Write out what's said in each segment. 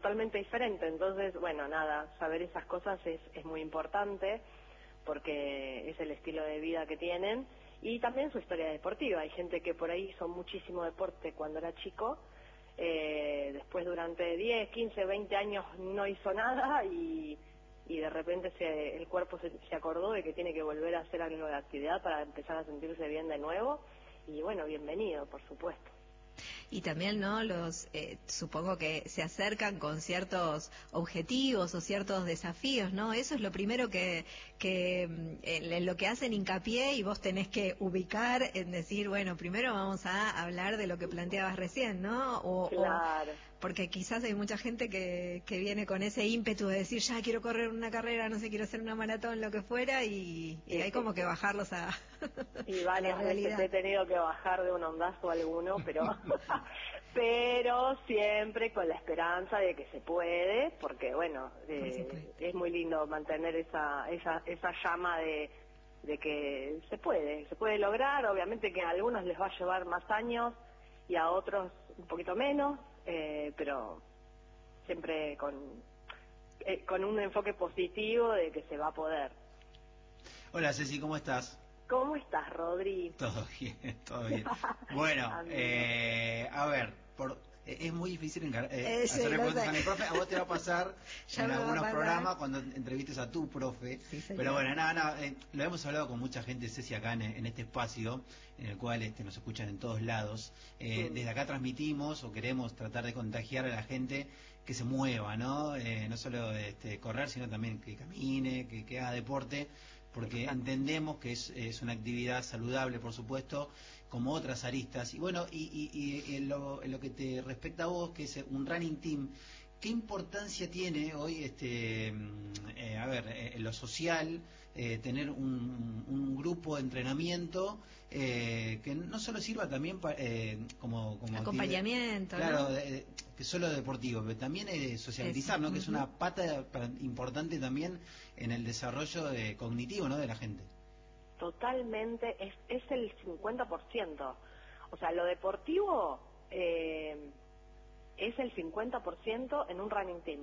totalmente diferente. Entonces, bueno, nada, saber esas cosas es muy importante porque es el estilo de vida que tienen y también su historia deportiva. Hay gente que por ahí hizo muchísimo deporte cuando era chico, después durante 10, 15, 20 años no hizo nada y de repente el cuerpo se acordó de que tiene que volver a hacer algo de actividad para empezar a sentirse bien de nuevo. Y bueno, bienvenido, por supuesto. Y también, ¿no? Supongo que se acercan con ciertos objetivos o ciertos desafíos, ¿no? Eso es lo primero que en lo que hacen hincapié y vos tenés que ubicar en decir, bueno, primero vamos a hablar de lo que planteabas recién, ¿no? Claro. Porque quizás hay mucha gente que viene con ese ímpetu de decir, ya quiero correr una carrera, no sé, quiero hacer una maratón, lo que fuera, y hay como que bajarlos a y varias veces he tenido que bajar de un ondazo alguno, pero siempre con la esperanza de que se puede, porque bueno, es muy lindo mantener esa llama de que se puede lograr. Obviamente que a algunos les va a llevar más años y a otros un poquito menos, pero siempre con un enfoque positivo de que se va a poder. Hola Ceci, ¿cómo estás? ¿Cómo estás, Rodri? Todo bien, todo bien. Bueno, a ver, es muy difícil hacerle preguntas a mi profe. A vos te va a pasar en algunos programas cuando entrevistes a tu profe. Sí, pero bueno, lo hemos hablado con mucha gente, Ceci, acá en este espacio, en el cual nos escuchan en todos lados. Desde acá transmitimos o queremos tratar de contagiar a la gente que se mueva, ¿no? No solo correr, sino también que camine, que haga deporte, porque entendemos que es una actividad saludable, por supuesto, como otras aristas. Y bueno, y en lo que te respecta a vos, que es un running team, ¿qué importancia tiene hoy, en lo social, tener un grupo de entrenamiento que no solo sirva también como acompañamiento, claro, ¿no? Que solo deportivo, pero también socializar, ¿no? Que es una pata importante también en el desarrollo cognitivo, ¿no? De la gente. Totalmente, es el 50%. O sea, lo deportivo es el 50% en un running team.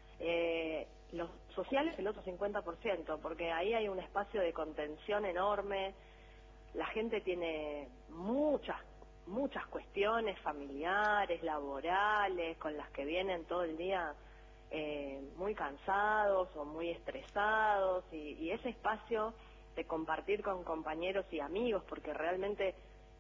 Los sociales el otro 50%, porque ahí hay un espacio de contención enorme. La gente tiene muchas cuestiones familiares, laborales, con las que vienen todo el día muy cansados o muy estresados, y ese espacio de compartir con compañeros y amigos, porque realmente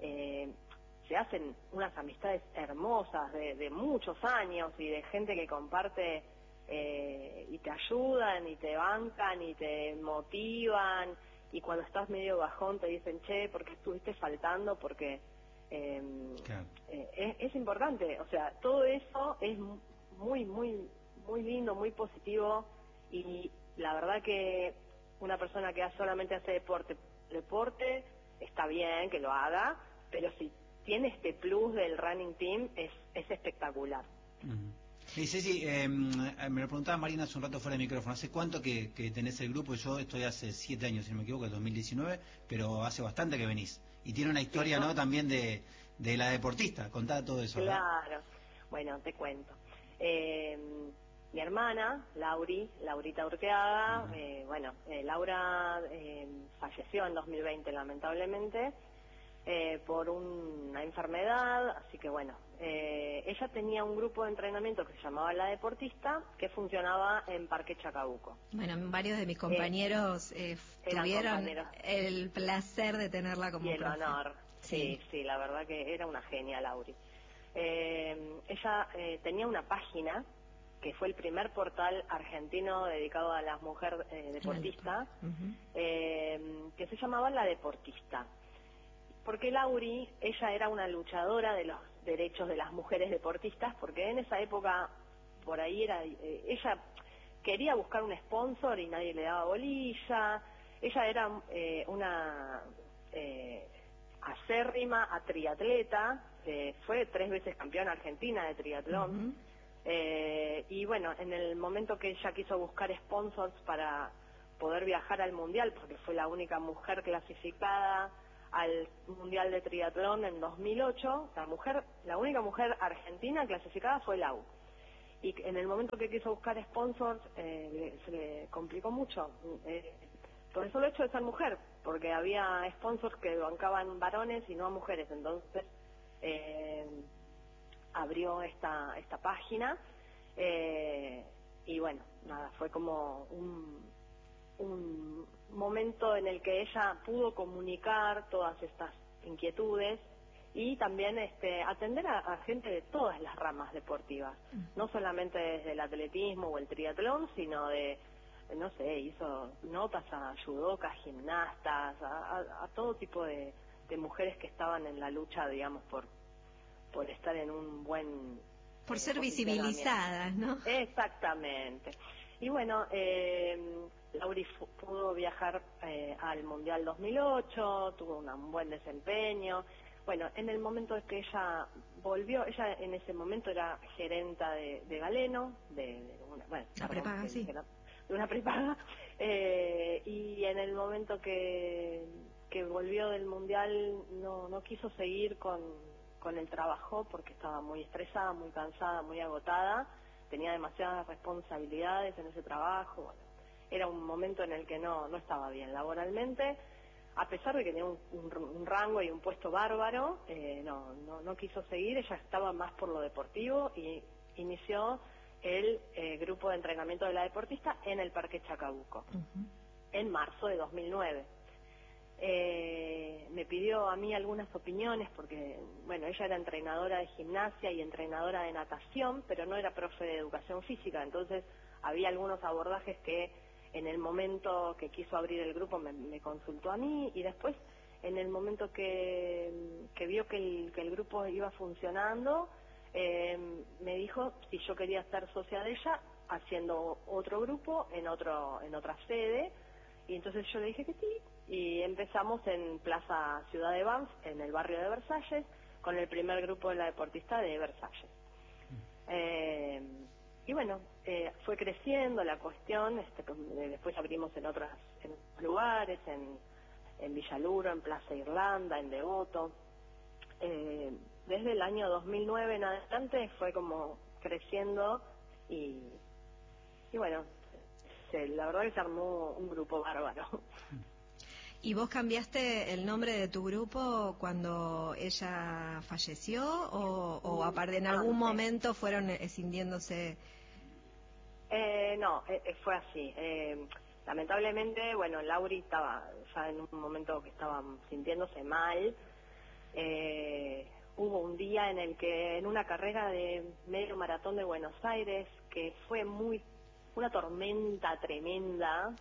se hacen unas amistades hermosas de muchos años y de gente que comparte y te ayudan y te bancan y te motivan, y cuando estás medio bajón te dicen, che, ¿por qué estuviste faltando? Porque claro. Es importante, o sea, todo eso es muy lindo, muy positivo, y la verdad que una persona que solamente hace deporte está bien que lo haga, pero si tiene este plus del running team es espectacular. Sí, Ceci, me lo preguntaba Marina hace un rato fuera de micrófono. ¿Hace cuánto que tenés el grupo? Yo estoy hace 7 años, si no me equivoco, el 2019, pero hace bastante que venís. Y tiene una historia, ¿no? También de la deportista. Contá todo eso. Claro. ¿No? Bueno, te cuento. Mi hermana, Laurita Urteaga, Laura falleció en 2020, lamentablemente, por una enfermedad, así que bueno, ella tenía un grupo de entrenamiento que se llamaba La Deportista, que funcionaba en Parque Chacabuco. Bueno, varios de mis compañeros tuvieron el placer de tenerla como profe. Y el honor, sí, la verdad que era una genia, Lauri. Ella tenía una página que fue el primer portal argentino dedicado a las mujeres deportistas, que se llamaba La Deportista. Porque Lauri, ella era una luchadora de los derechos de las mujeres deportistas, porque en esa época, por ahí ella quería buscar un sponsor y nadie le daba bolilla. Ella era una acérrima triatleta, fue 3 veces campeona argentina de triatlón. Y bueno, en el momento que ella quiso buscar sponsors para poder viajar al mundial, porque fue la única mujer clasificada al mundial de triatlón en 2008, la única mujer argentina clasificada fue Lau. y en el momento que quiso buscar sponsors se le complicó mucho. Por eso lo hecho de ser mujer, porque había sponsors que bancaban varones y no a mujeres, entonces abrió esta página y bueno, nada, fue como un momento en el que ella pudo comunicar todas estas inquietudes y también atender a gente de todas las ramas deportivas, no solamente desde el atletismo o el triatlón, sino de, no sé, hizo notas a judocas, gimnastas, a todo tipo de mujeres que estaban en la lucha, digamos, por estar en un buen... Por ser visibilizadas, ¿no? Exactamente. Y bueno, Lauri pudo viajar al Mundial 2008, tuvo un buen desempeño. Bueno, en el momento en que ella volvió, ella en ese momento era gerenta de Galeno, de una prepaga, y en el momento que volvió del Mundial no quiso seguir con el trabajo porque estaba muy estresada, muy cansada, muy agotada, tenía demasiadas responsabilidades en ese trabajo. Bueno, era un momento en el que no estaba bien laboralmente, a pesar de que tenía un rango y un puesto bárbaro. No quiso seguir. Ella estaba más por lo deportivo y inició el grupo de entrenamiento de la deportista en el Parque Chacabuco, en marzo de 2009. Me pidió a mí algunas opiniones porque, bueno, ella era entrenadora de gimnasia y entrenadora de natación, pero no era profe de educación física, entonces había algunos abordajes que en el momento que quiso abrir el grupo me consultó a mí, y después en el momento que vio que el grupo iba funcionando, me dijo si yo quería ser socia de ella haciendo otro grupo en otra sede, y entonces yo le dije que sí, y empezamos en Plaza Ciudad de Banff, en el barrio de Versalles, con el primer grupo de la deportista de Versalles. Y bueno, fue creciendo la cuestión, después abrimos en otros lugares, en Villaluro, en Plaza Irlanda, en Devoto. Desde el año 2009 en adelante fue como creciendo y bueno, la verdad que se armó un grupo bárbaro. ¿Y vos cambiaste el nombre de tu grupo cuando ella falleció o aparte en algún momento fueron escindiéndose? No, fue así. Lamentablemente, bueno, Lauri estaba ya en un momento que estaba sintiéndose mal. Hubo un día en el que en una carrera de medio maratón de Buenos Aires, que fue una tormenta tremenda,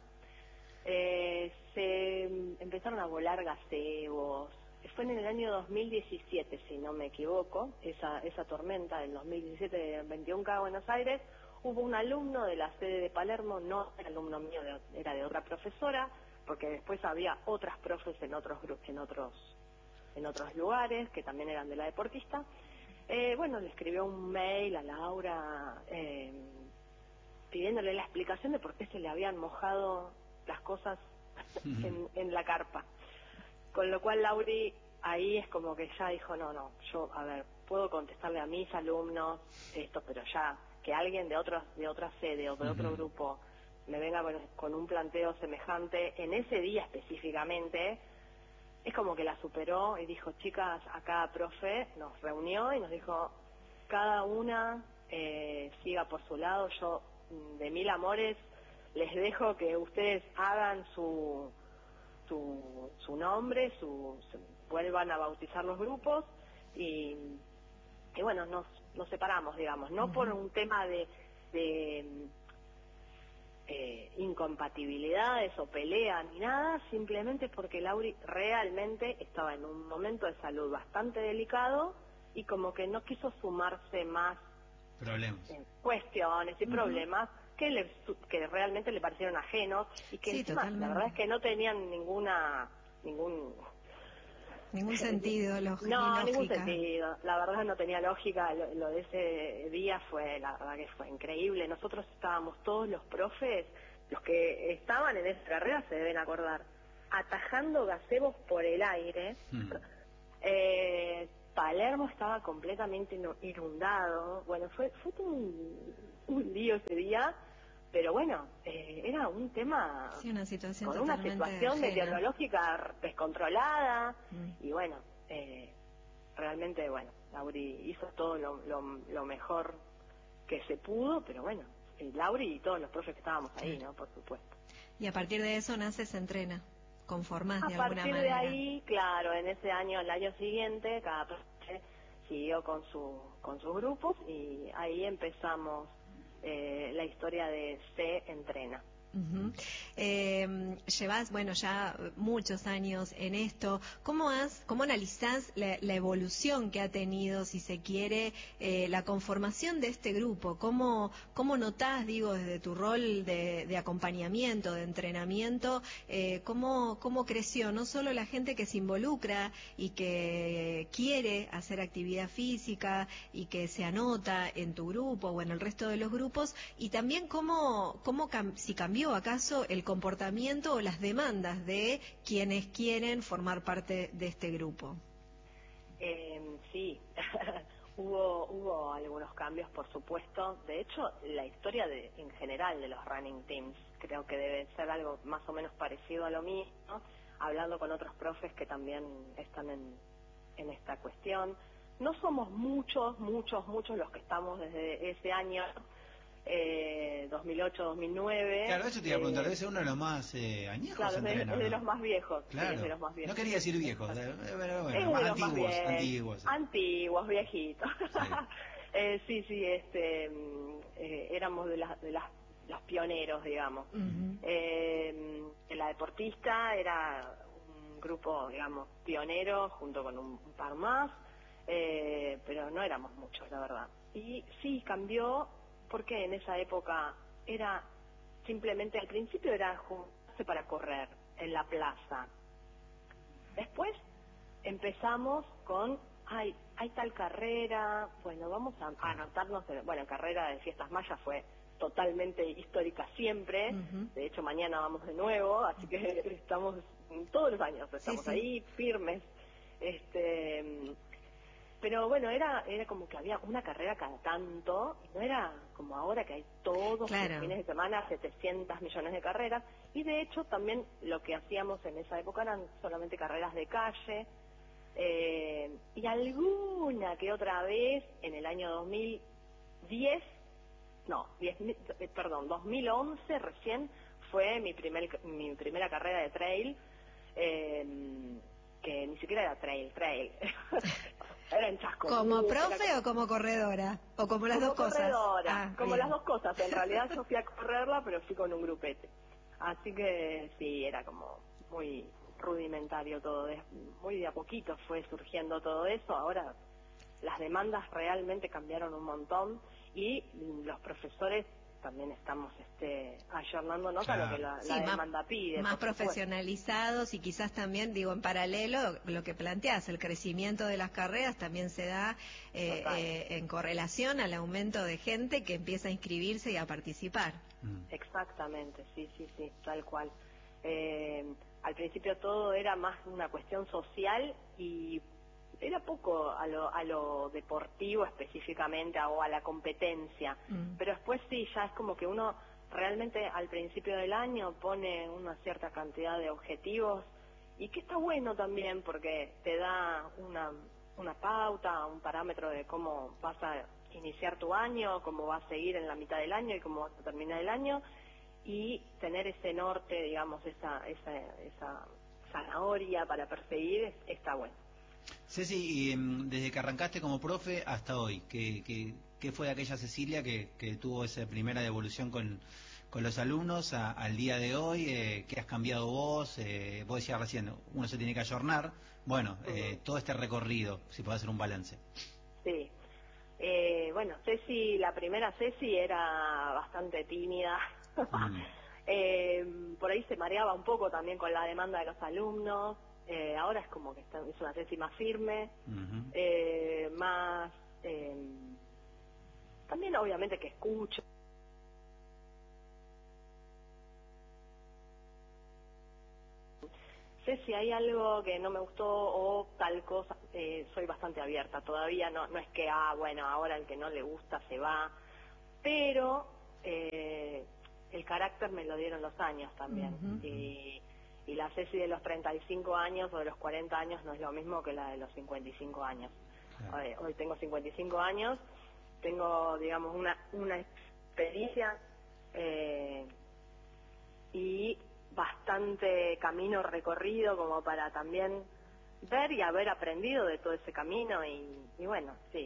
se empezaron a volar gazebos. Fue en el año 2017, si no me equivoco, esa tormenta del 2017 de 21K Buenos Aires. Hubo un alumno de la sede de Palermo, no era alumno mío, era de otra profesora, porque después había otras profes en otros grupos, en otros lugares que también eran de la deportista. Bueno, le escribió un mail a Laura pidiéndole la explicación de por qué se le habían mojado las cosas en la carpa. Con lo cual Lauri ahí es como que ya dijo, no, yo, a ver, puedo contestarle a mis alumnos esto, pero ya que alguien de otra sede o de otro grupo me venga con un planteo semejante en ese día específicamente, es como que la superó y dijo, chicas, acá profe nos reunió y nos dijo, cada una siga por su lado, yo de mil amores les dejo que ustedes hagan su nombre, vuelvan a bautizar los grupos y bueno, nos separamos, digamos, no por un tema de incompatibilidades o pelea ni nada, simplemente porque Lauri realmente estaba en un momento de salud bastante delicado y como que no quiso sumarse más cuestiones y problemas que realmente le parecieron ajenos y que encima, la verdad es que no tenían ningún sentido lógico. No, ningún sentido. La verdad no tenía lógica. Lo de ese día la verdad que fue increíble. Nosotros estábamos todos los profes, los que estaban en esa carrera se deben acordar, atajando gazebos por el aire, Palermo estaba completamente inundado. Bueno, fue todo un lío ese día, pero bueno, era un tema, sí, una situación con una situación meteorológica descontrolada, y bueno, realmente, bueno, Lauri hizo todo lo mejor que se pudo, pero bueno, Lauri y todos los profes que estábamos ahí, ¿no? Por supuesto. Y a partir de eso nace Se Entrena, conformás de alguna manera. A partir de ahí, claro, en ese año, el año siguiente, cada profe siguió con sus grupos, y ahí empezamos la historia de Se Entrena. Llevas, bueno, ya muchos años en esto. ¿Cómo analizás la evolución que ha tenido, si se quiere, la conformación de este grupo? ¿Cómo notás, digo, desde tu rol de acompañamiento, de entrenamiento, cómo creció no solo la gente que se involucra y que quiere hacer actividad física y que se anota en tu grupo o en el resto de los grupos, y también si cambió acaso el comportamiento o las demandas de quienes quieren formar parte de este grupo? Sí, hubo algunos cambios, por supuesto. De hecho, la historia en general de los running teams creo que debe ser algo más o menos parecido a lo mismo, hablando con otros profes que también están en esta cuestión. No somos muchos los que estamos desde ese año, 2008-2009. Claro, eso te iba a preguntar, debe ser uno de los más añejos. Claro, es de los más viejos. Claro. Sí, es de los más viejos. No quería decir viejos, pero bueno, es más de los antiguos, más antiguos. Antiguos, viejitos. Sí, sí, éramos de los pioneros, digamos. La deportista era un grupo, digamos, pionero, junto con un par más, pero no éramos muchos, la verdad. Y sí, cambió, porque en esa época era simplemente, al principio era juntarse para correr en la plaza. Después empezamos con, hay tal carrera, bueno, vamos a anotarnos, bueno, carrera de Fiestas Mayas fue totalmente histórica siempre, de hecho mañana vamos de nuevo, así que estamos todos los años, estamos ahí firmes, pero bueno, era como que había una carrera cada tanto, y no era como ahora que hay todos los fines de semana 700 millones de carreras, y de hecho también lo que hacíamos en esa época eran solamente carreras de calle, y alguna que otra vez en el año 2011 recién fue mi primera carrera de trail, que ni siquiera era trail. Era en Chasco. ¿Como profe o como corredora? ¿O como las dos cosas? Como las dos cosas. En realidad yo fui a correrla, pero fui con un grupete. Así que sí, era como muy rudimentario todo. Muy de a poquito fue surgiendo todo eso. Ahora las demandas realmente cambiaron un montón, y los profesores también estamos ayornándonos a lo que la demanda pide. Más profesionalizados, y quizás también, digo, en paralelo, lo que planteas, el crecimiento de las carreras también se da en correlación al aumento de gente que empieza a inscribirse y a participar. Exactamente, sí, tal cual. Al principio todo era más una cuestión social, y era poco a lo deportivo específicamente, o a la competencia, pero después sí, ya es como que uno realmente al principio del año pone una cierta cantidad de objetivos, y que está bueno también porque te da una pauta, un parámetro de cómo vas a iniciar tu año, cómo vas a seguir en la mitad del año y cómo vas a terminar el año, y tener ese norte, digamos, esa zanahoria para perseguir, está bueno. Ceci, y desde que arrancaste como profe hasta hoy, ¿qué fue de aquella Cecilia que tuvo esa primera devolución con los alumnos al día de hoy? ¿Qué has cambiado vos? Vos decías recién, uno se tiene que ayornar. Bueno, todo este recorrido, si podés hacer un balance. Sí. Bueno, la primera Ceci era bastante tímida. Por ahí se mareaba un poco también con la demanda de los alumnos. Ahora es como que es una Ceci más firme, más... también obviamente que escucho. sé si hay algo que no me gustó o tal cosa, soy bastante abierta. Todavía no es que, bueno, ahora el que no le gusta se va, pero el carácter me lo dieron los años también. Y la Ceci de los 35 años o de los 40 años no es lo mismo que la de los 55 años. Hoy tengo 55 años, tengo, digamos, una experiencia y bastante camino recorrido como para también ver y haber aprendido de todo ese camino y bueno, sí,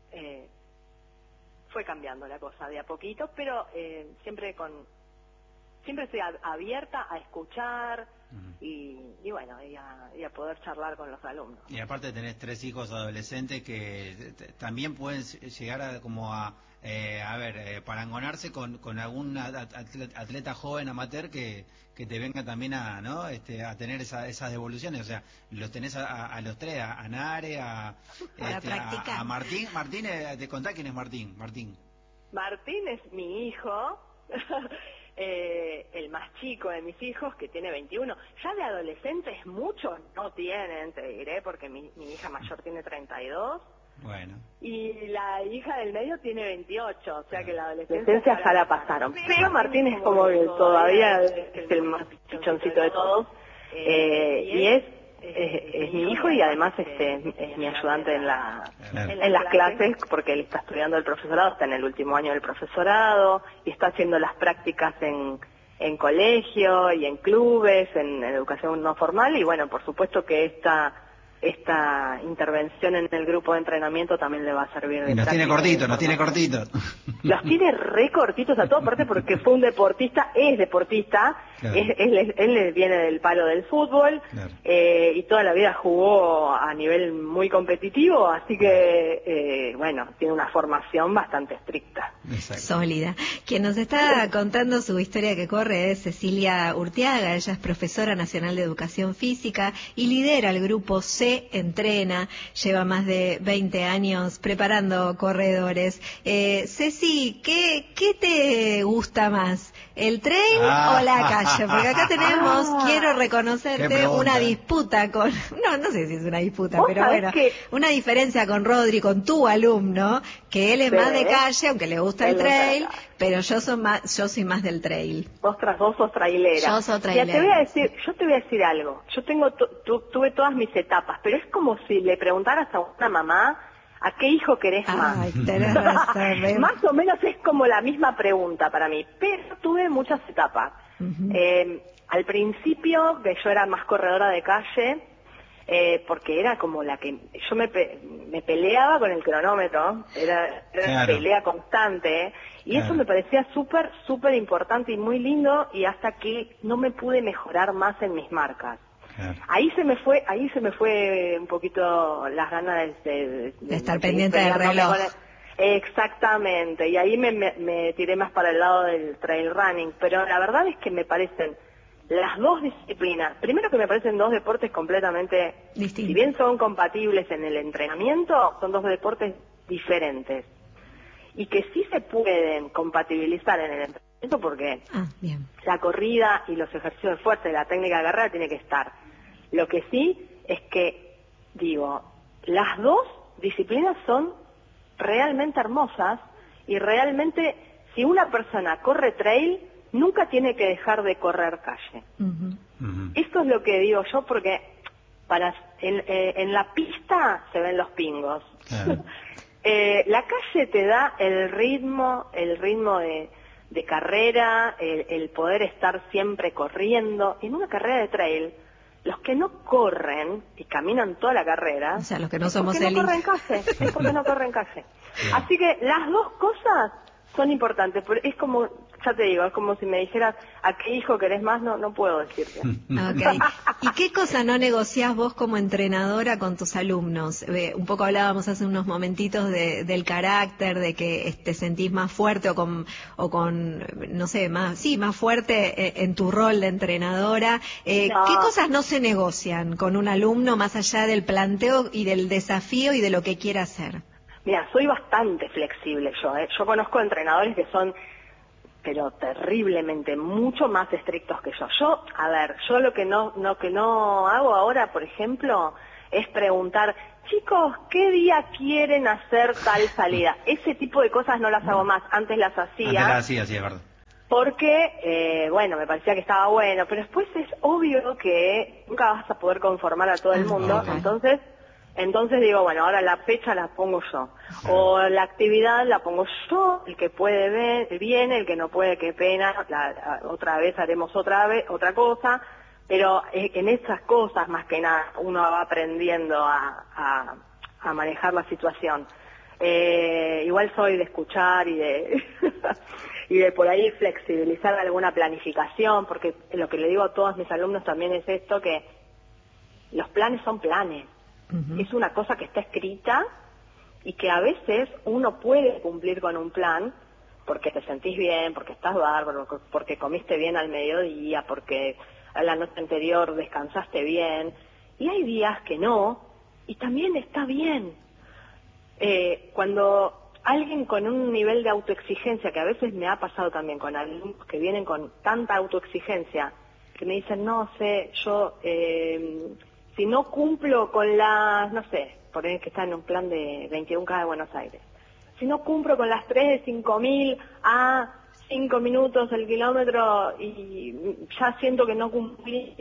fue cambiando la cosa de a poquito, pero siempre estoy abierta a escuchar y bueno, y a poder charlar con los alumnos. Y aparte tenés 3 hijos adolescentes que también pueden llegar a parangonarse con algún atleta joven amateur que te venga también a tener esas devoluciones. O sea, los tenés a los 3, a Nare, a Martín. Martín, te contá quién es Martín. Martín es mi hijo. El más chico de mis hijos, que tiene 21. Ya de adolescentes muchos no tienen, te diré, porque mi hija mayor tiene 32. Bueno. Y la hija del medio tiene 28, o sea que la adolescencia ya la pasaron. Pero Martín es como todavía es el más pichoncito de todos, y es mi hijo y además es mi ayudante en las clases, porque él está estudiando el profesorado, está en el último año del profesorado y está haciendo las prácticas en colegio y en clubes, en educación no formal, y bueno, por supuesto que esta intervención en el grupo de entrenamiento también le va a servir de nos tiene cortitos. Los tiene re cortitos a todos, aparte porque fue un deportista, es deportista, claro. Él viene del palo del fútbol, claro. Y toda la vida jugó a nivel muy competitivo, así que, bueno, tiene una formación bastante estricta. Exacto. Sólida. Quien nos está contando su historia que corre es Cecilia Urteaga, ella es profesora nacional de educación física y lidera el grupo C Entrena, lleva más de 20 años preparando corredores. Ceci, ¿qué te gusta más? ¿El trail o la calle? Porque acá tenemos, quiero reconocerte, una disputa con... No sé si es una disputa, pero bueno, una diferencia con Rodri, con tu alumno, que él es más de calle, aunque le gusta el trail, pero yo soy más del trail. Vos sos trailera. Yo soy trailera. Yo te voy a decir algo. Yo tuve todas mis etapas, pero es como si le preguntaras a una mamá ¿a qué hijo querés más? Ay, tenés razón. Más o menos es como la misma pregunta para mí, pero tuve muchas etapas. Al principio, que yo era más corredora de calle, porque era como la que... Yo me peleaba con el cronómetro, era una pelea constante, y eso me parecía súper importante y muy lindo, y hasta que no me pude mejorar más en mis marcas. Ahí se me fue un poquito las ganas de estar pendiente del reloj. Exactamente, y ahí me tiré más para el lado del trail running, pero la verdad es que me parecen las dos disciplinas, primero que me parecen dos deportes completamente distintos. Si bien son compatibles en el entrenamiento, son dos deportes diferentes y que sí se pueden compatibilizar en el entrenamiento porque la corrida y los ejercicios de fuerza y la técnica de carrera tiene que estar. Lo que sí es que, las dos disciplinas son realmente hermosas y realmente si una persona corre trail, nunca tiene que dejar de correr calle. Esto es lo que digo yo porque en la pista se ven los pingos. La calle te da el ritmo de carrera, el poder estar siempre corriendo. En una carrera de trail, los que no corren y caminan toda la carrera, o sea, los que no somos es porque no corren calle. Así que las dos cosas son importantes, pero es como, ya te digo, es como si me dijeras ¿a qué hijo querés más? No puedo decirte. Okay. ¿Y qué cosa no negociás vos como entrenadora con tus alumnos? Un poco hablábamos hace unos momentitos del carácter, de que te sentís más fuerte o con no sé, más fuerte en tu rol de entrenadora. ¿Qué cosas no se negocian con un alumno más allá del planteo y del desafío y de lo que quiera hacer? Mira, soy bastante flexible yo. Yo conozco entrenadores que son pero terriblemente, mucho más estrictos que yo. Yo lo que no hago ahora, por ejemplo, es preguntar, chicos, ¿qué día quieren hacer tal salida? Ese tipo de cosas no las hago más, antes las hacía. Antes las hacía, sí, es verdad. Porque, me parecía que estaba bueno, pero después es obvio que nunca vas a poder conformar a todo el mundo, okay. Entonces digo, bueno, ahora la fecha la pongo yo, o la actividad la pongo yo, el que puede ver, viene, el que no puede, qué pena, otra vez haremos otra cosa, pero en esas cosas más que nada uno va aprendiendo a manejar la situación. Igual soy de escuchar y de y de por ahí flexibilizar alguna planificación, porque lo que le digo a todos mis alumnos también es esto, que los planes son planes. Uh-huh. Es una cosa que está escrita y que a veces uno puede cumplir con un plan porque te sentís bien, porque estás bárbaro, porque comiste bien al mediodía, porque a la noche anterior descansaste bien, y hay días que no, y también está bien. Cuando alguien con un nivel de autoexigencia, que a veces me ha pasado también con alumnos que vienen con tanta autoexigencia, que me dicen, no sé, yo si no cumplo con las, no sé, por ejemplo que está en un plan de 21K de Buenos Aires, si no cumplo con las 3 de 5.000 a 5 minutos el kilómetro y ya siento que no cumplí,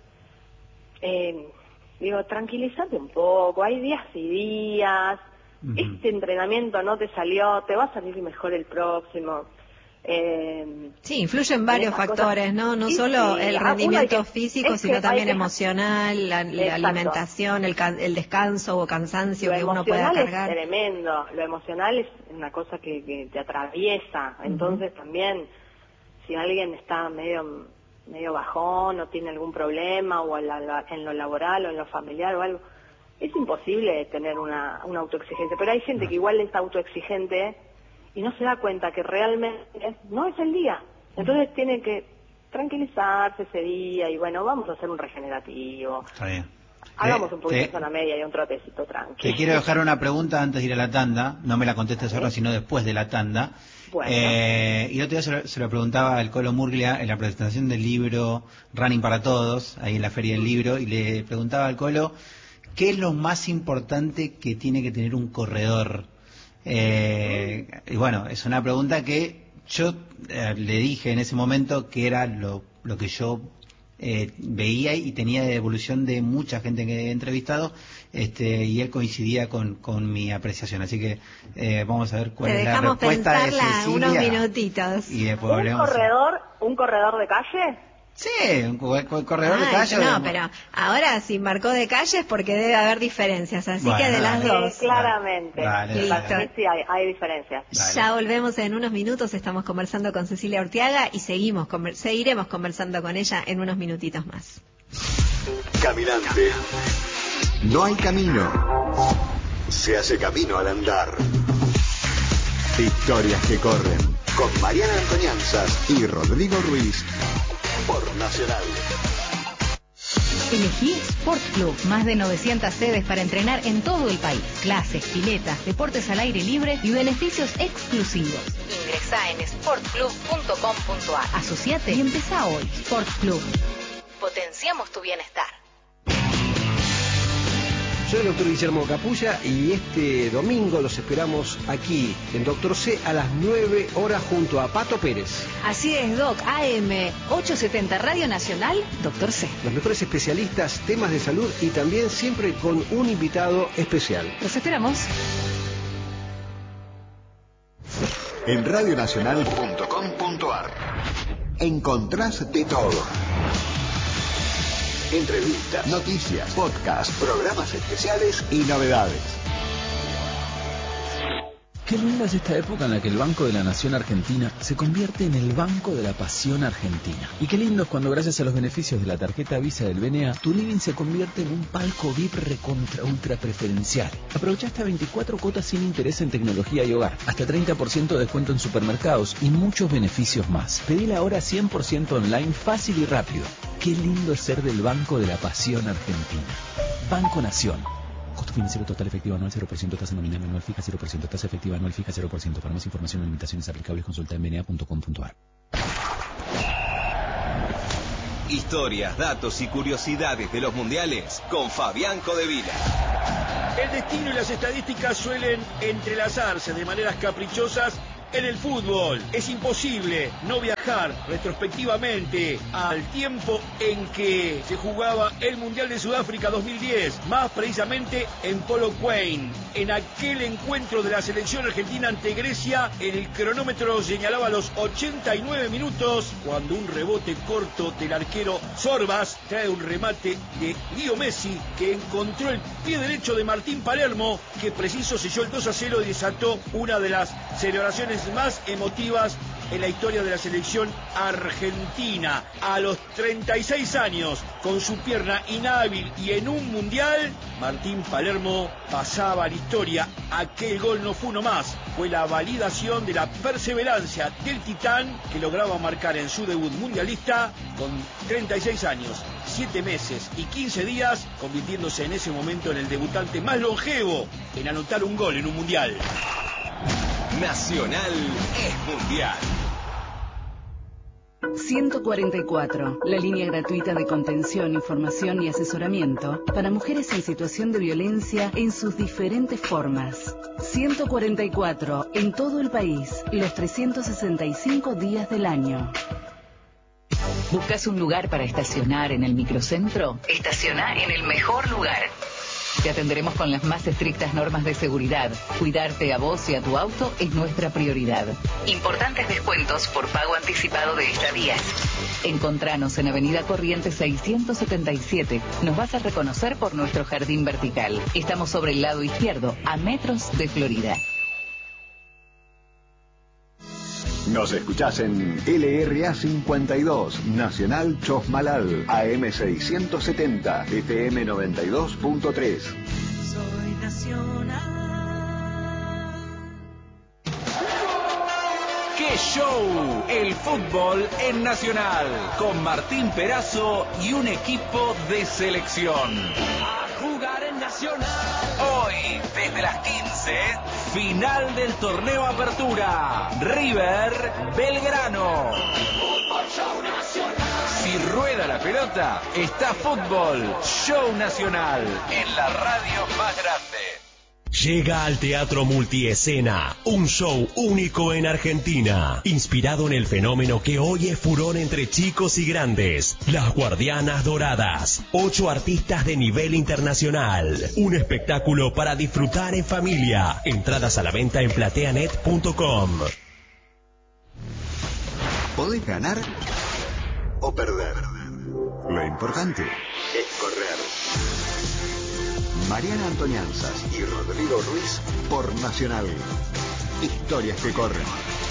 digo, tranquilízate un poco, hay días y días. Uh-huh. Este entrenamiento no te salió, te va a salir mejor el próximo. Sí, influyen varios factores, ¿no? No solo el rendimiento físico, sino también emocional, la alimentación, el descanso o cansancio que uno pueda cargar. Es tremendo, lo emocional es una cosa que te atraviesa, entonces también si alguien está medio bajón o tiene algún problema o en lo laboral o en lo familiar o algo, es imposible tener una autoexigencia, pero hay gente que igual es autoexigente y no se da cuenta que realmente no es el día. Entonces tiene que tranquilizarse ese día y bueno, vamos a hacer un regenerativo. Está bien. Hagamos un poquito de zona media y un trotecito tranquilo. Te quiero dejar una pregunta antes de ir a la tanda, no me la contestes ahora, sino después de la tanda. Bueno. Y otro día se lo preguntaba al Colo Murglia en la presentación del libro Running para Todos, ahí en la Feria del Libro, y le preguntaba al Colo, ¿qué es lo más importante que tiene que tener un corredor? Y bueno, es una pregunta que yo le dije en ese momento que era lo que yo veía y tenía de evolución de mucha gente que he entrevistado, y él coincidía con mi apreciación. Así que vamos a ver cuál es la respuesta de Cecilia. Unos minutitos. Y ¿Un corredor de calle? Sí, un corredor de calle. No, pero ahora si marcó de calle es porque debe haber diferencias, así que de las dos. Claramente. Listo. Sí, hay diferencias. Ya volvemos en unos minutos, estamos conversando con Cecilia Urteaga y seguiremos conversando con ella en unos minutitos más. Caminante. No hay camino. Se hace camino al andar. Historias que corren. Con Mariana Antonianzas y Rodrigo Ruiz. Por Nacional. Elegí Sport Club, más de 900 sedes para entrenar en todo el país. Clases, piletas, deportes al aire libre y beneficios exclusivos. Ingresá en sportclub.com.ar. Asociate y empezá hoy. Sport Club. Potenciamos tu bienestar. Soy el doctor Guillermo Capulla y este domingo los esperamos aquí en Doctor C a las 9 horas junto a Pato Pérez. Así es, Doc, AM 870 Radio Nacional, Doctor C. Los mejores especialistas, temas de salud y también siempre con un invitado especial. Los esperamos. En radionacional.com.ar encontrás de todo. Entrevistas, noticias, podcasts, programas especiales y novedades. Qué linda es esta época en la que el Banco de la Nación Argentina se convierte en el Banco de la Pasión Argentina. Y qué lindo es cuando gracias a los beneficios de la tarjeta Visa del BNA, tu living se convierte en un palco VIP recontra ultra preferencial. Aprovecha hasta 24 cuotas sin interés en tecnología y hogar, hasta 30% de descuento en supermercados y muchos beneficios más. Pedila ahora 100% online, fácil y rápido. Qué lindo es ser del Banco de la Pasión Argentina. Banco Nación. Costo financiero total efectivo anual 0%, tasa nominal anual fija 0%, tasa efectiva anual fija 0%. Para más información o limitaciones aplicables consulta en bna.com.ar. Historias, datos y curiosidades de los mundiales con Fabián Codevila. El destino y las estadísticas suelen entrelazarse de maneras caprichosas en el fútbol. Es imposible no viajar retrospectivamente al tiempo en que se jugaba el Mundial de Sudáfrica 2010, más precisamente en Polokwane. En aquel encuentro de la selección argentina ante Grecia, el cronómetro señalaba los 89 minutos, cuando un rebote corto del arquero Sorbas trae un remate de Leo Messi, que encontró el pie derecho de Martín Palermo, que preciso selló el 2-0 y desató una de las celebraciones más emotivas en la historia de la selección argentina. A los 36 años, con su pierna inhábil y en un mundial, Martín Palermo pasaba a la historia. Aquel gol no fue uno más, fue la validación de la perseverancia del titán, que lograba marcar en su debut mundialista con 36 años, 7 meses y 15 días, convirtiéndose en ese momento en el debutante más longevo en anotar un gol en un mundial. Nacional es mundial. 144, la línea gratuita de contención, información y asesoramiento para mujeres en situación de violencia en sus diferentes formas. 144, en todo el país, los 365 días del año. ¿Buscas un lugar para estacionar en el microcentro? Estaciona en el mejor lugar. Te atenderemos con las más estrictas normas de seguridad. Cuidarte a vos y a tu auto es nuestra prioridad. Importantes descuentos por pago anticipado de estadías. Encontranos en Avenida Corrientes 677. Nos vas a reconocer por nuestro jardín vertical. Estamos sobre el lado izquierdo, a metros de Florida. Nos escuchás en LRA 52, Nacional Chosmalal, AM 670, FM 92.3. Soy nacional. ¡Qué show! El fútbol en Nacional, con Martín Perazo y un equipo de selección. A jugar en Nacional. Hoy, desde las 15, final del torneo Apertura. River Belgrano. Fútbol Show Nacional. Si rueda la pelota, está Fútbol Show Nacional en la radio más grande. Llega al Teatro Multiescena, un show único en Argentina, inspirado en el fenómeno que hoy es furor entre chicos y grandes, Las Guardianas Doradas, 8 artistas de nivel internacional, un espectáculo para disfrutar en familia, entradas a la venta en plateanet.com. Podés ganar o perder. Lo importante es correr. Mariana Antonianzas y Rodrigo Ruiz por Nacional. Historias que corren.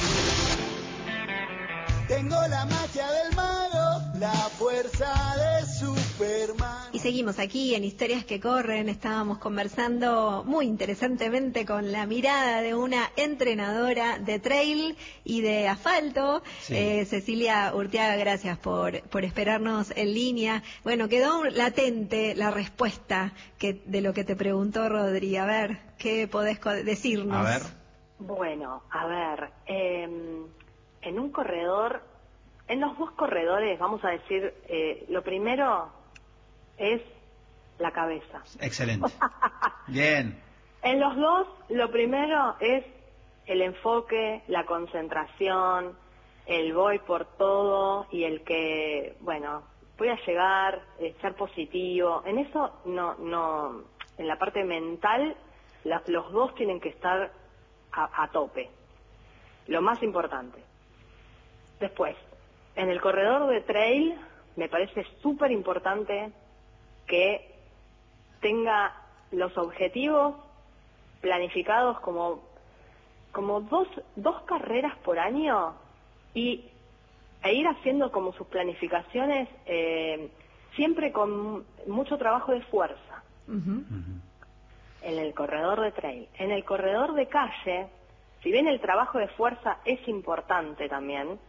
Tengo la magia del mago, la fuerza de Superman. Y seguimos aquí en Historias que Corren. Estábamos conversando muy interesantemente con la mirada de una entrenadora de trail y de asfalto. Sí. Cecilia Urteaga, gracias por esperarnos en línea. Bueno, quedó latente la respuesta de lo que te preguntó Rodri. A ver, ¿qué podés decirnos? A ver. Bueno, a ver, en un corredor, en los dos corredores, vamos a decir, lo primero es la cabeza. Excelente. Bien. En los dos, lo primero es el enfoque, la concentración, el voy por todo y el que, bueno, voy a llegar, ser positivo. En eso, no, en la parte mental, los dos tienen que estar a tope. Lo más importante. Después, en el corredor de trail, me parece súper importante que tenga los objetivos planificados como dos carreras por año e ir haciendo como sus planificaciones siempre con mucho trabajo de fuerza. Uh-huh. En el corredor de trail. En el corredor de calle, si bien el trabajo de fuerza es importante también,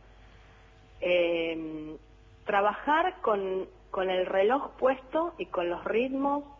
trabajar con el reloj puesto y con los ritmos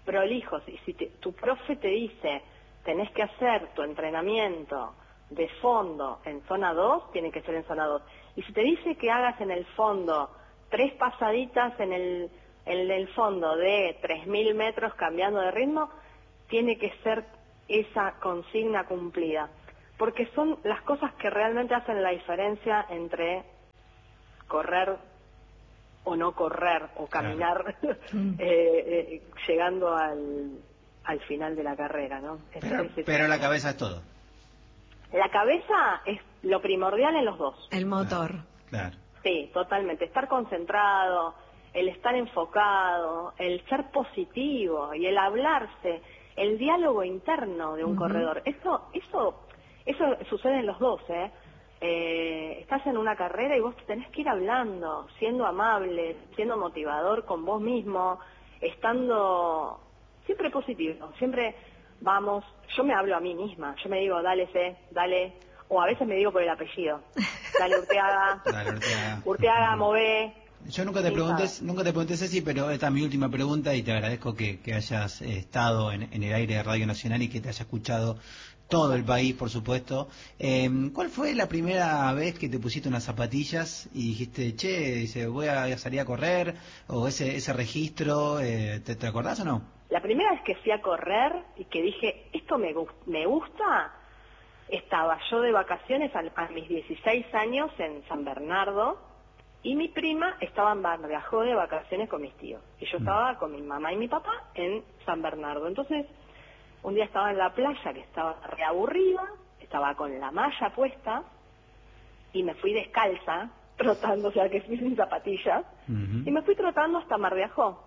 prolijos. Y si tu profe te dice, tenés que hacer tu entrenamiento de fondo en zona 2, tiene que ser en zona 2. Y si te dice que hagas en el fondo 3 pasaditas en el fondo de 3.000 metros cambiando de ritmo, tiene que ser esa consigna cumplida. Porque son las cosas que realmente hacen la diferencia entre correr o no correr, o caminar, llegando al final de la carrera, ¿no? Pero la cabeza es todo. La cabeza es lo primordial en los dos. El motor. Claro. Sí, totalmente. Estar concentrado, el estar enfocado, el ser positivo y el hablarse, el diálogo interno de un corredor. Eso sucede en los dos, estás en una carrera y vos tenés que ir hablando, siendo amable, siendo motivador con vos mismo, estando siempre positivo, siempre vamos. Yo me hablo a mí misma, yo me digo, dale, dale, o a veces me digo por el apellido, dale Urteaga, Urteaga, mové. Yo nunca te pregunté, Ceci, pero esta es mi última pregunta y te agradezco que hayas estado en el aire de Radio Nacional y que te haya escuchado todo el país, por supuesto. ¿Cuál fue la primera vez que te pusiste unas zapatillas y dijiste, voy a salir a correr? O ese registro, ¿te acordás o no? La primera vez que fui a correr y que dije, esto me gusta, estaba yo de vacaciones a mis 16 años en San Bernardo, y mi prima estaba en Barriajó de vacaciones con mis tíos. Y yo estaba con mi mamá y mi papá en San Bernardo. Entonces, un día estaba en la playa, que estaba reaburrida, estaba con la malla puesta, y me fui descalza, trotando, o sea que fui sin zapatillas, y me fui trotando hasta Mar de Ajó.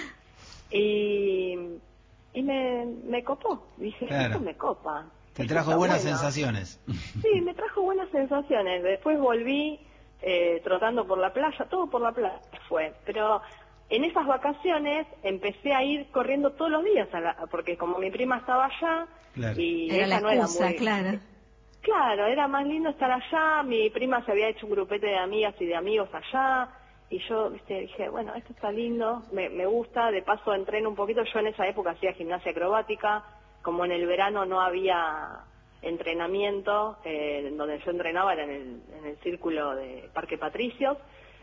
Y me copó, dije, claro. Esto me copa. Te trajo buenas sensaciones. Sí, me trajo buenas sensaciones. Después volví trotando por la playa, todo por la playa fue, pero en esas vacaciones empecé a ir corriendo todos los días, porque como mi prima estaba allá, claro. Y era ella la excusa, no era muy... claro. Claro, era más lindo estar allá, mi prima se había hecho un grupete de amigas y de amigos allá, y yo dije, bueno, esto está lindo, me gusta, de paso entreno un poquito. Yo en esa época hacía gimnasia acrobática, como en el verano no había entrenamiento, donde yo entrenaba era en el círculo de Parque Patricios.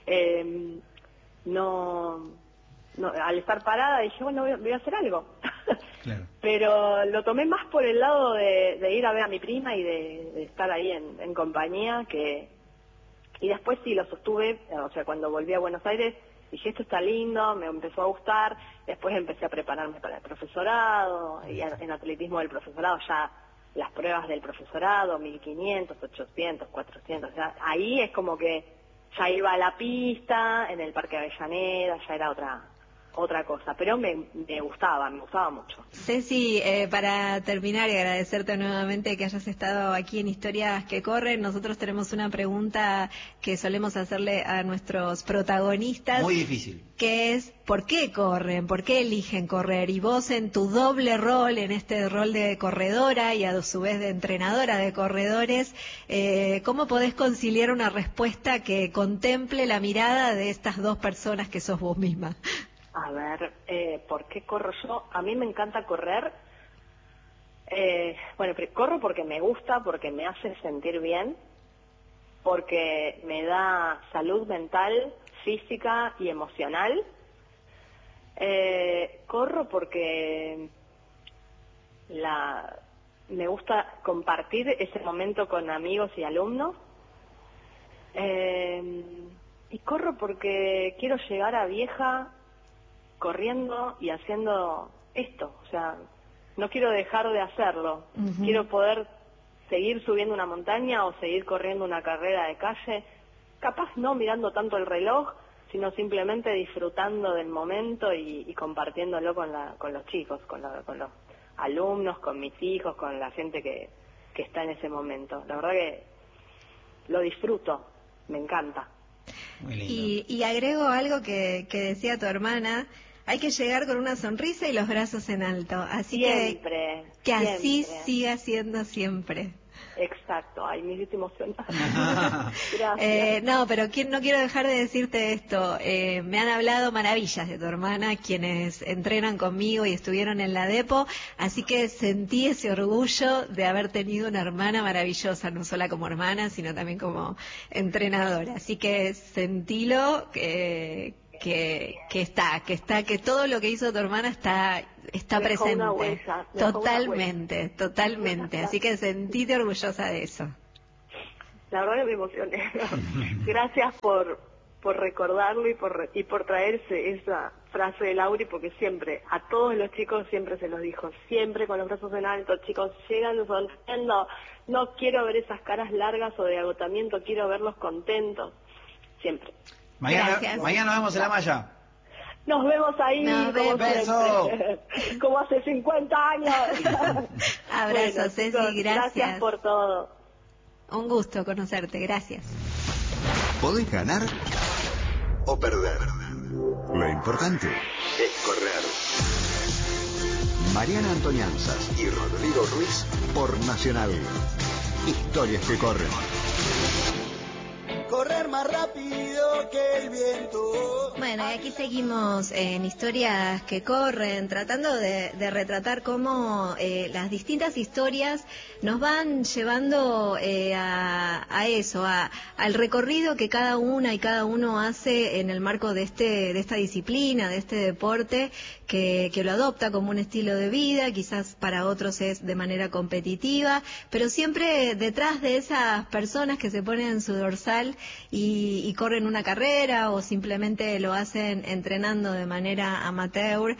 Al estar parada dije, bueno, voy a hacer algo. Claro. Pero lo tomé más por el lado de ir a ver a mi prima y de estar ahí en compañía, y después sí lo sostuve. O sea, cuando volví a Buenos Aires dije, esto está lindo, me empezó a gustar. Después empecé a prepararme para el profesorado, y en atletismo del profesorado ya las pruebas del profesorado, 1500, 800, 400, ya, ahí es como que ya iba a la pista, en el Parque Avellaneda, ya era otra cosa, pero me gustaba mucho. Ceci, para terminar y agradecerte nuevamente que hayas estado aquí en Historias que Corren, nosotros tenemos una pregunta que solemos hacerle a nuestros protagonistas. Muy difícil. Que es, ¿por qué corren? ¿Por qué eligen correr? Y vos en tu doble rol, en este rol de corredora y a su vez de entrenadora de corredores, ¿cómo podés conciliar una respuesta que contemple la mirada de estas dos personas que sos vos misma? A ver, ¿por qué corro yo? A mí me encanta correr. Bueno, corro porque me gusta, porque me hace sentir bien, porque me da salud mental, física y emocional. Corro porque me gusta compartir ese momento con amigos y alumnos. Y corro porque quiero llegar a vieja corriendo y haciendo esto, o sea, no quiero dejar de hacerlo. Quiero poder seguir subiendo una montaña o seguir corriendo una carrera de calle, capaz no mirando tanto el reloj, sino simplemente disfrutando del momento y compartiéndolo con los chicos, con los alumnos, con mis hijos, con la gente que está en ese momento. La verdad que lo disfruto, me encanta. Muy lindo. Y agrego algo que decía tu hermana: hay que llegar con una sonrisa y los brazos en alto. Así siempre, que siempre. así siga siendo siempre. Exacto, ay, me hiciste emocionar. Gracias. No, pero no quiero dejar de decirte esto. Me han hablado maravillas de tu hermana, quienes entrenan conmigo y estuvieron en la Depo, así que sentí ese orgullo de haber tenido una hermana maravillosa, no solo como hermana, sino también como entrenadora. Así que sentilo que todo lo que hizo tu hermana está presente. Una huella, totalmente. Así que sentite orgullosa de eso. La verdad que me emocioné. Gracias por recordarlo y por traerse esa frase de Lauri, porque siempre, a todos los chicos siempre se los dijo, siempre con los brazos en alto, chicos, llegan sonriendo, no quiero ver esas caras largas o de agotamiento, quiero verlos contentos, siempre. Mañana nos vemos en la malla. Nos vemos ahí, Beso. Como hace 50 años. Abrazo, bueno, Ceci, chicos, gracias por todo. Un gusto conocerte, gracias. Podés ganar o perder. Lo importante es correr. Mariana Antoñanzas y Rodrigo Ruiz por Nacional. Historias que corren. Correr más rápido que el viento. Bueno, y aquí seguimos en Historias que corren, tratando de retratar cómo las distintas historias nos van llevando a eso, al recorrido que cada una y cada uno hace en el marco de esta disciplina, de este deporte, que lo adopta como un estilo de vida, quizás para otros es de manera competitiva, pero siempre detrás de esas personas que se ponen su dorsal y corren una carrera o simplemente lo hacen entrenando de manera amateur,